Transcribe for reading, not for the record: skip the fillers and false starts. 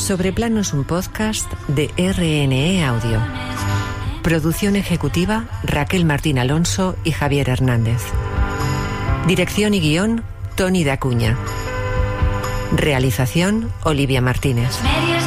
Sobreplano es un podcast de RNE Audio. Producción ejecutiva Raquel Martín Alonso y Javier Hernández. Dirección y guión Tony de Acuña. Realización Olivia Martínez.